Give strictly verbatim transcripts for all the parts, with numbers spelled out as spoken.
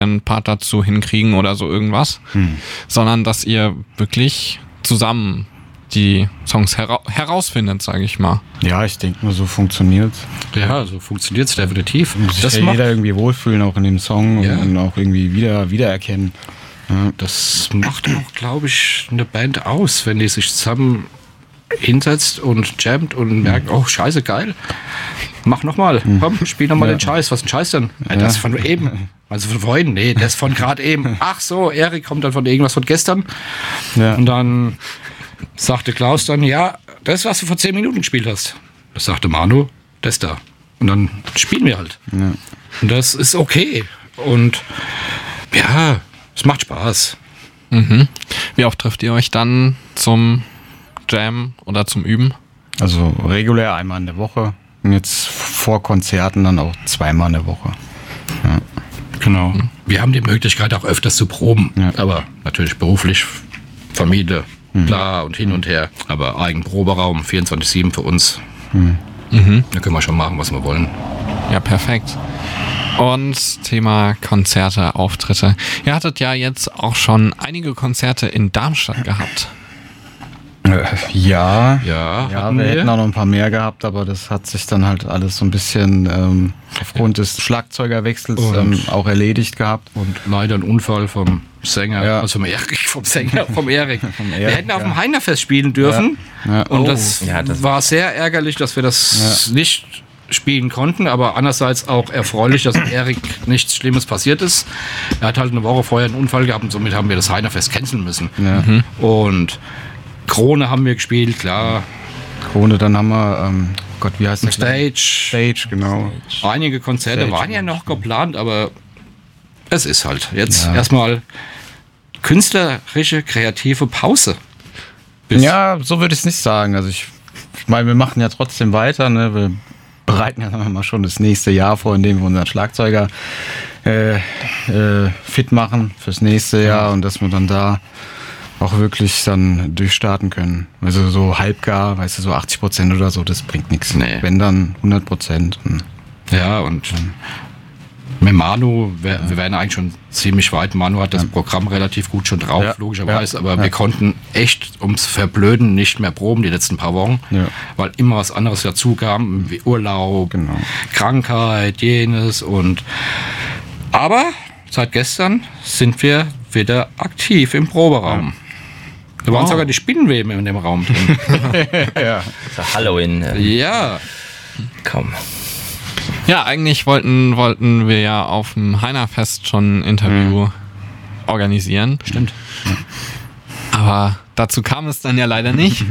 einen Part dazu hinkriegen oder so irgendwas, hm. sondern dass ihr wirklich zusammen die Songs hera- herausfindet, sage ich mal. Ja, ich denke nur, so funktioniert. Ja, so funktioniert es definitiv. Muss sich das ja macht jeder irgendwie wohlfühlen, auch in dem Song ja. und auch irgendwie wieder wiedererkennen. Ja. Das macht auch, glaube ich, eine Band aus, wenn die sich zusammen hinsetzt und jammt und merkt, oh, scheiße, geil. Mach nochmal, komm, spiel nochmal ja. den Scheiß. Was ist ein Scheiß denn? Ja. Das von eben. Also von vorhin, nee, das von gerade eben. Ach so, Erik kommt dann von irgendwas von gestern. Ja. Und dann sagte Klaus dann, ja, das, was du vor zehn Minuten gespielt hast. Das sagte Manu, das da. Und dann spielen wir halt. Ja. Und das ist okay. Und ja, es macht Spaß. Mhm. Wie oft trifft ihr euch dann zum Jam oder zum Üben? Also regulär einmal in der Woche. Und jetzt vor Konzerten dann auch zweimal in der Woche. Ja. Genau. Mhm. Wir haben die Möglichkeit auch öfters zu proben. Ja. Aber natürlich beruflich, Familie, mhm. klar und hin und her. Aber Eigenproberaum, vierundzwanzig sieben für uns. Mhm. Mhm. Da können wir schon machen, was wir wollen. Ja, perfekt. Und Thema Konzerte, Auftritte. Ihr hattet ja jetzt auch schon einige Konzerte in Darmstadt gehabt. Äh, ja, ja, ja wir, wir hätten auch noch ein paar mehr gehabt, aber das hat sich dann halt alles so ein bisschen ähm, aufgrund des Schlagzeugerwechsels ähm, auch erledigt gehabt. Und leider ein Unfall vom Sänger, ja. also vom Erik, vom Sänger, vom Erik. vom Erik wir hätten auf dem ja. Heinerfest spielen dürfen ja. Ja. und oh. das, ja, das war sehr ärgerlich, dass wir das ja. nicht spielen konnten, aber andererseits auch erfreulich, dass Erik nichts Schlimmes passiert ist. Er hat halt eine Woche vorher einen Unfall gehabt und somit haben wir das Heinerfest canceln müssen. Ja. Mhm. Und Krone haben wir gespielt, klar. Krone, dann haben wir, ähm, Gott, wie heißt das? Stage. Stage, genau. Einige Konzerte Stage waren ja noch geplant, aber es ist halt jetzt ja. erstmal künstlerische, kreative Pause. Bis ja, so würde ich es nicht sagen. Also ich, ich meine, wir machen ja trotzdem weiter, ne? Wir bereiten ja mal schon das nächste Jahr vor, indem wir unseren Schlagzeuger äh, äh, fit machen fürs nächste Jahr und dass wir dann da auch wirklich dann durchstarten können. Also so halbgar, weißt du, so achtzig Prozent oder so, das bringt nichts. Nee. Wenn dann hundert Prozent. Ja, und mit Manu, wir, wir wären eigentlich schon ziemlich weit. Manu hat das ja. Programm relativ gut schon drauf, ja. logischerweise, ja. aber ja. wir konnten echt ums Verblöden nicht mehr proben die letzten paar Wochen, ja. weil immer was anderes dazu kam, wie Urlaub, genau. Krankheit, jenes und aber seit gestern sind wir wieder aktiv im Proberaum. Ja. Da waren oh. sogar die Spinnenweben in dem Raum drin. ja. Das Halloween. Ähm. Ja. Komm. Ja, eigentlich wollten, wollten wir ja auf dem Heinerfest schon ein Interview mhm. organisieren. Stimmt. Aber dazu kam es dann ja leider nicht.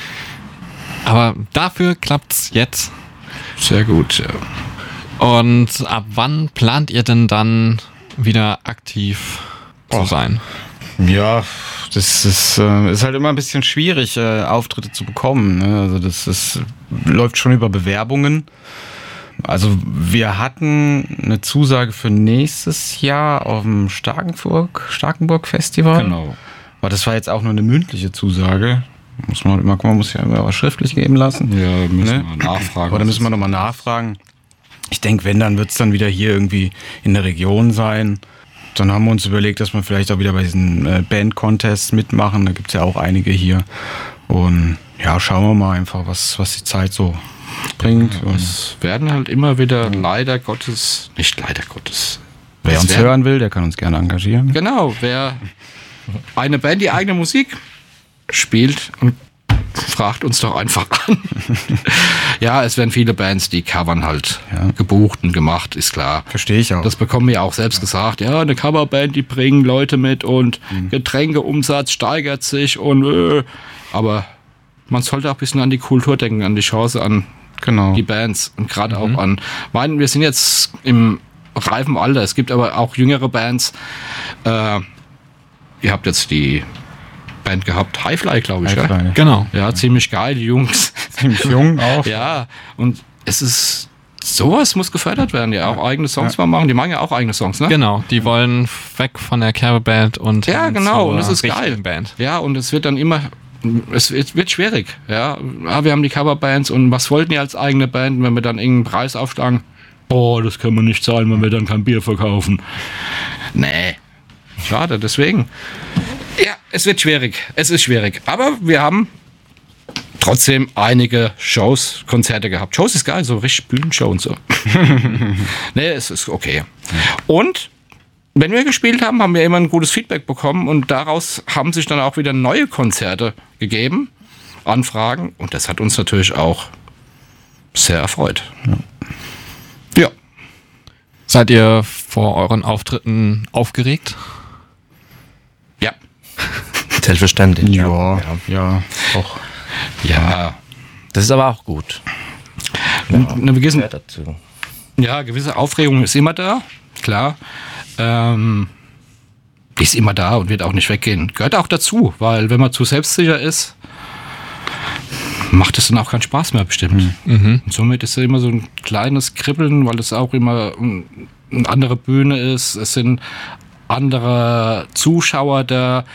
Aber dafür klappt's jetzt. Sehr gut, ja. Und ab wann plant ihr denn dann wieder aktiv zu oh. sein? Ja, das ist, äh, ist halt immer ein bisschen schwierig, äh, Auftritte zu bekommen. Ne? Also das ist, läuft schon über Bewerbungen. Also wir hatten eine Zusage für nächstes Jahr auf dem Starkenburg, Starkenburg Festival. Genau. Aber das war jetzt auch nur eine mündliche Zusage. Muss man immer, man muss ja immer was schriftlich geben lassen. Ja, müssen ne? wir nachfragen. Oder müssen wir nochmal nachfragen. Ich denke, wenn, dann wird es dann wieder hier irgendwie in der Region sein. Dann haben wir uns überlegt, dass wir vielleicht auch wieder bei diesen äh, Band-Contests mitmachen. Da gibt es ja auch einige hier. Und ja, schauen wir mal einfach, was, was die Zeit so bringt. Ja, es werden halt immer wieder leider Gottes, nicht leider Gottes. Wer uns werden, hören will, der kann uns gerne engagieren. Genau, wer eine Band die eigene Musik spielt und fragt uns doch einfach an. Ja, es werden viele Bands, die covern halt ja. gebucht und gemacht, ist klar. Verstehe ich auch. Das bekommen wir auch selbst ja. gesagt. Ja, eine Coverband, die bringen Leute mit und mhm. Getränkeumsatz steigert sich und äh, aber man sollte auch ein bisschen an die Kultur denken, an die Chance, an genau. die Bands und gerade mhm. auch an, meinen, wir sind jetzt im reifen Alter, es gibt aber auch jüngere Bands. Äh, ihr habt jetzt die Band gehabt, Highfly, glaube ich. Highfly. Ja? Genau. Ja, ziemlich geil, die Jungs. Ziemlich jung auch. Ja, und es ist, sowas muss gefördert werden, ja, auch eigene Songs ja. mal machen. Die machen ja auch eigene Songs, ne? Genau, die wollen weg von der Coverband und ja, genau, und das ist geil. Band. Ja, und es wird dann immer, es wird schwierig, ja. ja. Wir haben die Coverbands und was wollten die als eigene Band, wenn wir dann irgendeinen Preis aufschlagen? Oh, das können wir nicht zahlen, wenn wir dann kein Bier verkaufen. Nee. Schade, deswegen. Ja, es wird schwierig. Es ist schwierig. Aber wir haben trotzdem einige Shows, Konzerte gehabt. Shows ist geil, so richtig Bühnenshow und so. Nee, es ist okay. Und wenn wir gespielt haben, haben wir immer ein gutes Feedback bekommen und daraus haben sich dann auch wieder neue Konzerte gegeben, Anfragen und das hat uns natürlich auch sehr erfreut. Ja. ja. Seid ihr vor euren Auftritten aufgeregt? Ja. Selbstverständlich. Ja, ja, ja, auch. Ja. Das ist aber auch gut. Ja, eine gewisse, Ja, dazu. ja, gewisse Aufregung ist immer da, klar. Ähm, die ist immer da und wird auch nicht weggehen. Gehört auch dazu, weil wenn man zu selbstsicher ist, macht es dann auch keinen Spaß mehr bestimmt. Mhm. Und somit ist es immer so ein kleines Kribbeln, weil es auch immer eine andere Bühne ist. Es sind andere Zuschauer da.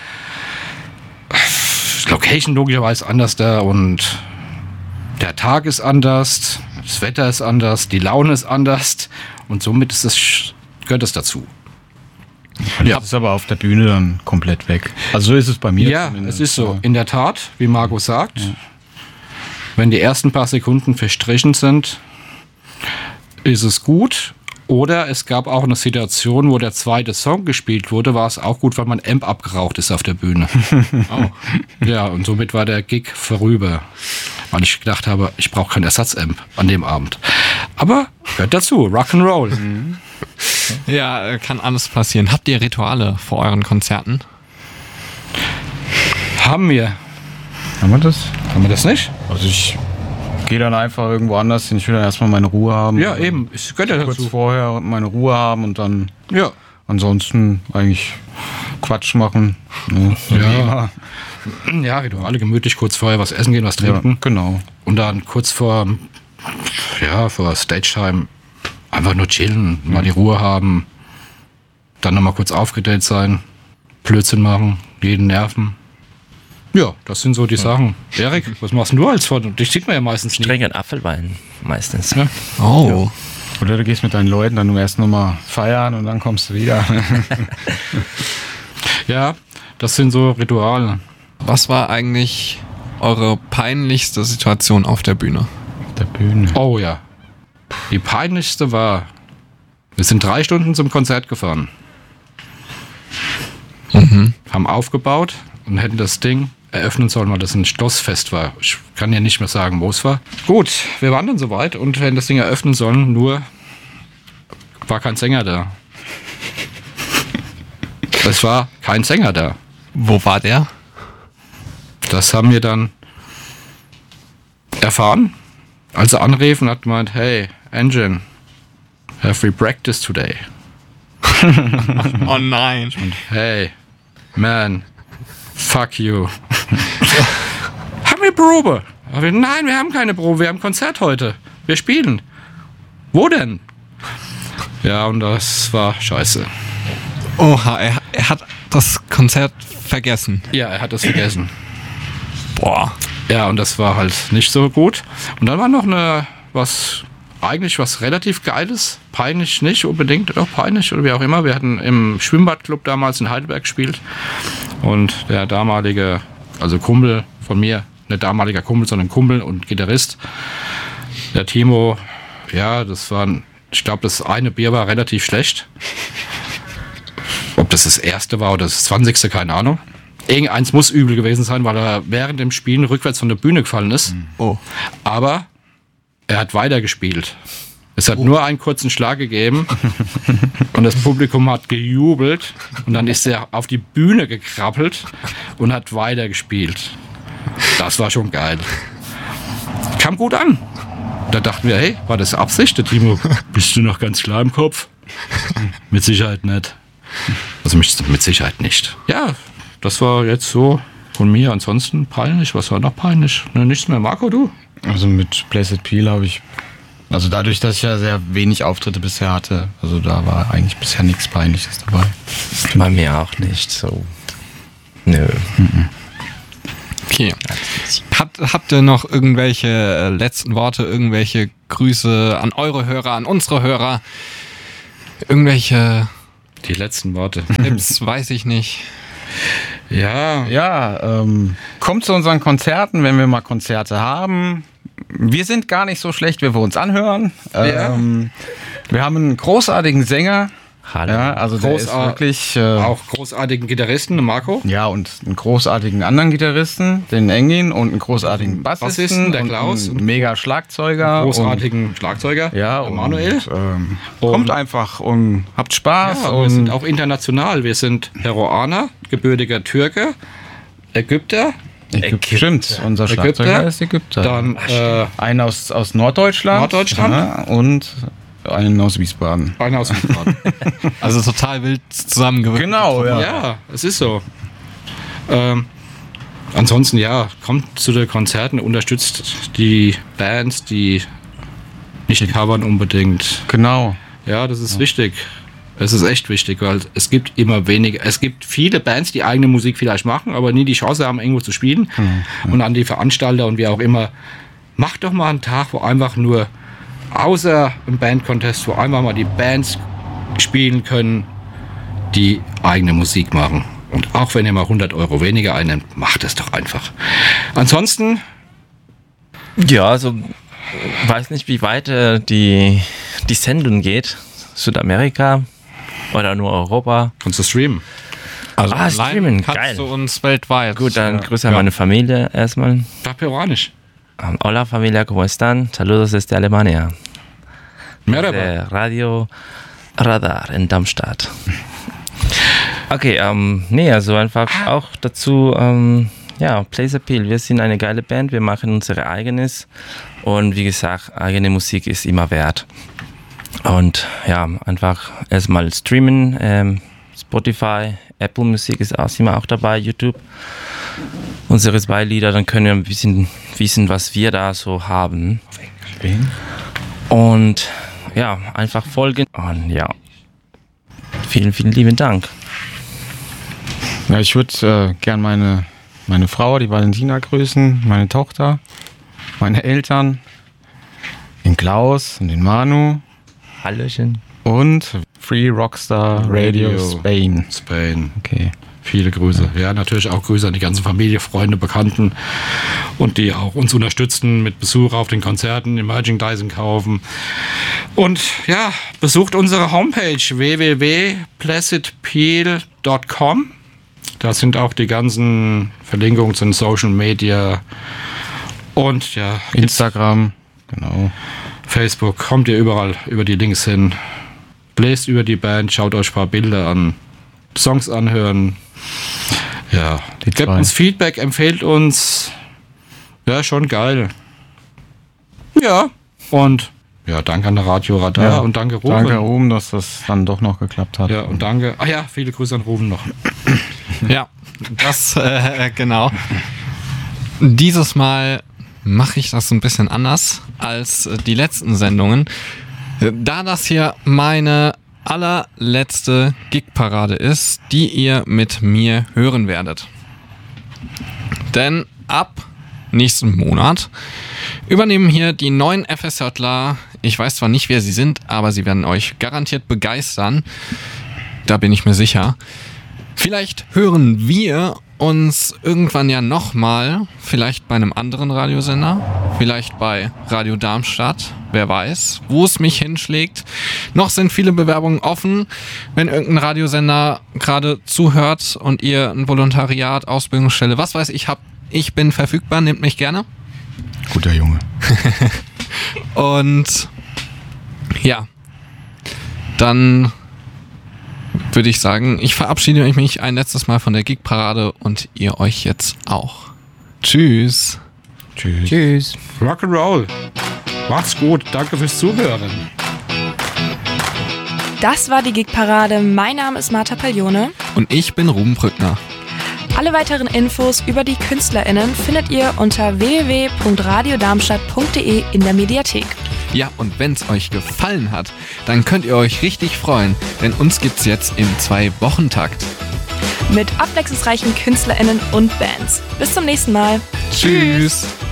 Location logischerweise anders da und der Tag ist anders, das Wetter ist anders, die Laune ist anders und somit ist es, gehört es dazu. Ja. Das ist aber auf der Bühne dann komplett weg. Also so ist es bei mir. Ja, zumindest. es ist so. In der Tat, wie Marco sagt, ja. Wenn die ersten paar Sekunden verstrichen sind, ist es gut. Oder es gab auch eine Situation, wo der zweite Song gespielt wurde, war es auch gut, weil mein Amp abgeraucht ist auf der Bühne. Oh. Ja, und somit war der Gig vorüber. Weil ich gedacht habe, ich brauche kein Ersatzamp an dem Abend. Aber gehört dazu, Rock'n'Roll. Mhm. Ja, kann alles passieren. Habt ihr Rituale vor euren Konzerten? Haben wir. Haben wir das? Haben wir das nicht? Also ich gehe dann einfach irgendwo anders hin. Ich will dann erstmal meine Ruhe haben. Ja, eben. Ich gehört ja dazu. Kurz vorher meine Ruhe haben und dann ja. ansonsten eigentlich Quatsch machen. Ne? Ja. Ja, Rituale gemütlich, kurz vorher was essen gehen, was trinken. Ja, genau. Und dann kurz vor, ja, vor Stage-Time einfach nur chillen, mhm. mal die Ruhe haben, dann nochmal kurz aufgedreht sein, Blödsinn machen, jeden nerven. Ja, das sind so die ja. Sachen. Erik, was machst denn du als Vater? Dich sieht man ja meistens nicht. Ich trinke einen Apfelwein meistens. Ja. Oh. Ja. Oder du gehst mit deinen Leuten dann erst nochmal feiern und dann kommst du wieder. Ja, das sind so Rituale. Was war eigentlich eure peinlichste Situation auf der Bühne? Auf der Bühne? Oh ja. Die peinlichste war, wir sind drei Stunden zum Konzert gefahren. Mhm. Haben aufgebaut und hätten das Ding eröffnen sollen, weil das ein Schlossfest war. Ich kann ja nicht mehr sagen, wo es war. Gut, wir waren dann soweit und hätten das Ding eröffnen sollen, nur war kein Sänger da. Es war kein Sänger da. Wo war der? Das haben wir dann erfahren, als er anrief und hat gemeint, hey, Engine, have we practiced today? Oh nein. Und hey, man, fuck you. Haben wir Probe? Aber nein, wir haben keine Probe, wir haben Konzert heute. Wir spielen. Wo denn? Ja, und das war scheiße. Oha, er, er hat das Konzert vergessen. Ja, er hat das vergessen. Boah. Ja, und das war halt nicht so gut. Und dann war noch eine, was, eigentlich was relativ Geiles. Peinlich nicht unbedingt, doch peinlich oder wie auch immer. Wir hatten im Schwimmbadclub damals in Heidelberg gespielt. Und der damalige, also Kumpel von mir, nicht damaliger Kumpel, sondern Kumpel und Gitarrist, der Timo, ja, das war, ich glaube, das eine Bier war relativ schlecht. Ob das das erste war oder das zwanzigste, keine Ahnung. Irgendeins muss übel gewesen sein, weil er während dem Spielen rückwärts von der Bühne gefallen ist. Oh. Aber er hat weitergespielt. Es hat oh. nur einen kurzen Schlag gegeben und das Publikum hat gejubelt und dann ist er auf die Bühne gekrabbelt und hat weitergespielt. Das war schon geil. Kam gut an. Da dachten wir, hey, war das Absicht, der Timo? Bist du noch ganz klar im Kopf? Mit Sicherheit nicht. Also mit Sicherheit nicht. Ja, das war jetzt so von mir. Ansonsten peinlich. Was war noch peinlich? Ne, nichts mehr. Marco, du? Also mit Blessed Peel habe ich, also dadurch, dass ich ja sehr wenig Auftritte bisher hatte, also da war eigentlich bisher nichts Peinliches dabei. Bei mir auch nicht so. Nö. Okay. Habt, habt ihr noch irgendwelche letzten Worte, irgendwelche Grüße an eure Hörer, an unsere Hörer? Irgendwelche Die letzten Worte. Tipps weiß ich nicht. Ja. Ja, ähm, kommt zu unseren Konzerten, wenn wir mal Konzerte haben. Wir sind gar nicht so schlecht, wie wir uns anhören. Ja. Ähm, wir haben einen großartigen Sänger. Hallo. Ja, also der ist Großar- wirklich... Äh, Auch großartigen Gitarristen, Marco. Ja, und einen großartigen anderen Gitarristen, den Engin, und einen großartigen Bassisten, Bassisten, der und Klaus. einen mega Schlagzeuger. Großartigen Schlagzeuger, Und, ja, der Manuel. Und, ähm, Und- kommt einfach und habt Spaß. Ja, und wir sind auch international. Wir sind Peruaner, gebürtiger Türke, Ägypter, Ägypter. Stimmt, unser Schlagzeuger Ägypter, ist Ägypter. dann äh, Einen aus, aus Norddeutschland. Norddeutschland. Ja, und einen aus Wiesbaden. einer aus Wiesbaden. Also total wild zusammengewürfelt. Genau, ja. Ja, es ist so. Ähm, ansonsten, ja, kommt zu den Konzerten, unterstützt die Bands, die nicht covern unbedingt. Genau. Ja, das ist wichtig. Es ist echt wichtig, weil es gibt immer weniger, es gibt viele Bands, die eigene Musik vielleicht machen, aber nie die Chance haben, irgendwo zu spielen. Mhm. Und an die Veranstalter und wie auch immer, macht doch mal einen Tag, wo einfach nur, außer im Bandcontest, wo einfach mal die Bands spielen können, die eigene Musik machen. Und auch wenn ihr mal hundert Euro weniger einnimmt, macht es doch einfach. Ansonsten, Ja, also weiß nicht, wie weit äh, die, die Sendung geht. Südamerika oder nur Europa. kannst du streamen. Also Ah, online streamen, kannst geil. du uns weltweit. Gut, dann äh, Grüße an ja. meine Familie erstmal. Da peruanisch. Um, Hola familia, ¿cómo están? Saludos desde Alemania. Merhaba. Der Radio Radar in Darmstadt. Okay, ähm, nee, also einfach auch dazu, ähm, ja, Plays Appeal. Wir sind eine geile Band, wir machen unsere eigenes und wie gesagt, eigene Musik ist immer wert. Und ja, einfach erstmal streamen, ähm, Spotify, Apple Musik ist auch immer auch dabei, YouTube. Unsere zwei Lieder, dann können wir ein bisschen wissen, was wir da so haben. Und ja, einfach folgen. Und ja, vielen, vielen lieben Dank. Ja, ich würde äh, gern meine, meine Frau, die Valentina, grüßen, meine Tochter, meine Eltern, den Klaus und den Manu Hallöchen. und Free Rockstar Radio, Radio. Spain. Spain. Okay. Viele Grüße. Ja, natürlich auch Grüße an die ganze Familie, Freunde, Bekannten und die auch uns unterstützen mit Besuch auf den Konzerten, im Merchandising kaufen. Und ja, besucht unsere Homepage w w w punkt placid peel punkt com. Da sind auch die ganzen Verlinkungen zu den Social Media und ja, Instagram, genau. Facebook. Kommt ihr überall über die Links hin. Lest über die Band, schaut euch ein paar Bilder an, Songs anhören. Ja, Die gebt zwei. uns Feedback, empfehlt uns. Ja, schon geil. Ja, und ja, danke an der Radio Radar Ja, und danke Ruben. Danke, Ruben, dass das dann doch noch geklappt hat. Ja, und danke. Ah ja, viele Grüße an Ruben noch. Ja, das, äh, genau. Dieses Mal mache ich das ein bisschen anders als äh, die letzten Sendungen. Äh, Da das hier meine allerletzte Gig-Parade ist, die ihr mit mir hören werdet. Denn ab nächsten Monat übernehmen hier die neuen FSJler. Ich weiß zwar nicht, wer sie sind, aber sie werden euch garantiert begeistern. Da bin ich mir sicher. Vielleicht hören wir uns irgendwann ja nochmal, vielleicht bei einem anderen Radiosender, vielleicht bei Radio Darmstadt, wer weiß, wo es mich hinschlägt. Noch sind viele Bewerbungen offen. Wenn irgendein Radiosender gerade zuhört und ihr ein Volontariat, Ausbildungsstelle, was weiß ich, habt, ich bin verfügbar, nehmt mich gerne. Guter Junge. Und ja, dann würde ich sagen, ich verabschiede mich ein letztes Mal von der Gig-Parade und ihr euch jetzt auch. Tschüss. Tschüss. Tschüss. Rock'n'Roll. Macht's gut. Danke fürs Zuhören. Das war die Gig-Parade. Mein Name ist Martha Paglione. Und ich bin Ruben Brückner. Alle weiteren Infos über die KünstlerInnen findet ihr unter w w w punkt radiodarmstadt punkt d e in der Mediathek. Ja, und wenn es euch gefallen hat, dann könnt ihr euch richtig freuen, denn uns gibt's jetzt im Zwei-Wochen-Takt. Mit abwechslungsreichen KünstlerInnen und Bands. Bis zum nächsten Mal. Tschüss.